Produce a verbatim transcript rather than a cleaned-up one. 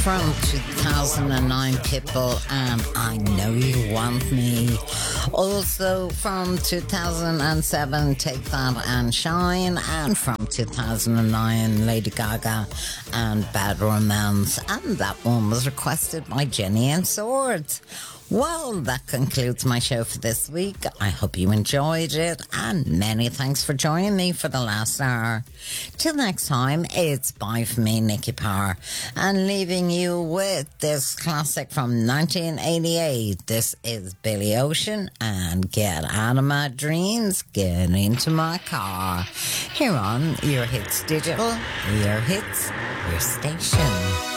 from two thousand nine, Pitbull, and I Know You Want Me. Also from two thousand seven, Take That and Shine. And from two thousand nine, Lady Gaga and Bad Romance. And that one was requested by Jenny and Swords. Well, that concludes my show for this week. I hope you enjoyed it, and many thanks for joining me for the last hour. Till next time, it's bye from me, Nikki Power, and leaving you with this classic from nineteen eighty-eight. This is Billy Ocean and Get Out of My Dreams, Get Into My Car. Here on Your Hits Digital, Your Hits, Your Station.